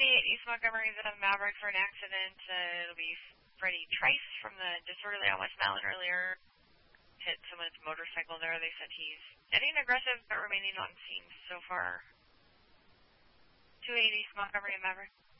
East Montgomery is a Maverick for an accident. It'll be Freddie Trice from the disorderly on West Malin earlier. Hit someone's motorcycle there. They said he's getting aggressive but remaining on scene so far. 280 East Montgomery and Maverick.